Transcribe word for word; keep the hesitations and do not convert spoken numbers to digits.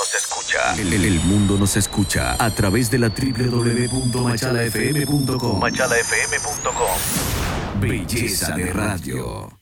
nos escucha. El, el- el mundo nos escucha a través de la doble u doble u doble u punto machala f m punto com. machala f m punto com. Belleza de radio.